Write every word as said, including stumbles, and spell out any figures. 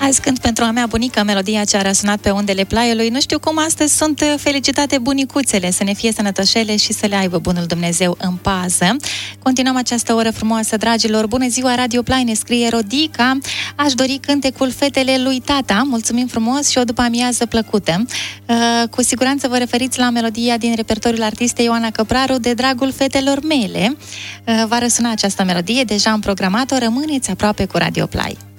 Azi cânt pentru a mea bunică melodia ce a răsunat pe undele Plaiului. Nu știu cum astăzi sunt felicitate bunicuțele, să ne fie sănătoșele și să le aibă bunul Dumnezeu în pază. Continuăm această oră frumoasă, dragilor. Bună ziua, Radio Play, ne scrie Rodica. Aș dori cântecul Fetele lui tata. Mulțumim frumos și o după amiază plăcută. Uh, cu siguranță vă referiți la melodia din repertoriul artistei Ioana Căpraru, De dragul fetelor mele. Uh, va răsuna această melodie, deja am programat-o. Rămâneți aproape cu Radio Play.